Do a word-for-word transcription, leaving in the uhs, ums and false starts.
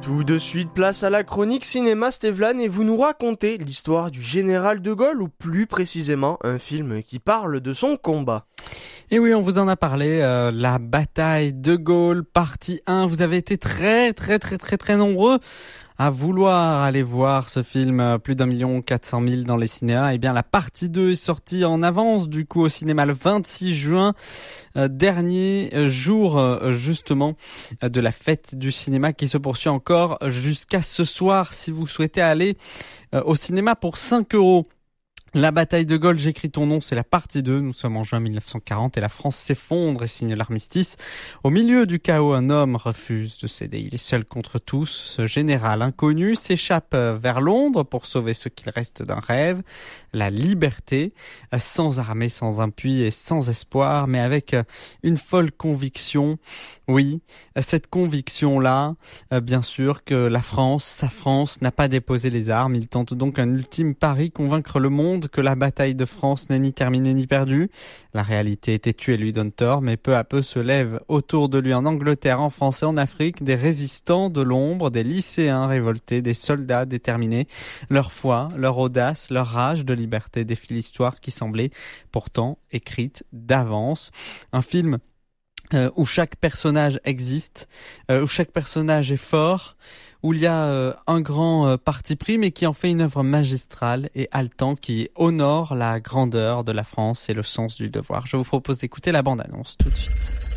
Tout de suite, place à la chronique cinéma Stevlan et vous nous racontez l'histoire du général de Gaulle ou plus précisément un film qui parle de son combat. Et oui, on vous en a parlé, euh, la bataille de Gaulle, partie un. Vous avez été très très très très très nombreux à vouloir aller voir ce film, plus d'un million quatre cent mille dans les cinémas. Eh bien, la partie deux est sortie en avance, du coup, au cinéma le vingt-six juin, euh, dernier jour, euh, justement, euh, de la fête du cinéma qui se poursuit encore jusqu'à ce soir, si vous souhaitez aller euh, au cinéma pour cinq euros. La bataille de Gaulle, j'écris ton nom, c'est la partie deux. Nous sommes en juin mille neuf cent quarante et la France s'effondre et signe l'armistice. Au milieu du chaos, un homme refuse de céder. Il est seul contre tous. Ce général inconnu s'échappe vers Londres pour sauver ce qu'il reste d'un rêve, la liberté, sans armée, sans appui et sans espoir, mais avec une folle conviction. Oui, cette conviction-là, bien sûr, que la France, sa France, n'a pas déposé les armes. Il tente donc un ultime pari, convaincre le monde que la bataille de France n'est ni terminée ni perdue. La réalité était tuée, lui donne tort, mais peu à peu se lèvent autour de lui en Angleterre, en France et en Afrique des résistants de l'ombre, des lycéens révoltés, des soldats déterminés. Leur foi, leur audace, leur rage de liberté défie l'histoire qui semblait pourtant écrite d'avance. Un film euh, où chaque personnage existe, euh, où chaque personnage est fort, où il y a euh, un grand euh, parti pris, mais qui en fait une œuvre magistrale et haletant qui honore la grandeur de la France et le sens du devoir. Je vous propose d'écouter la bande-annonce tout de suite.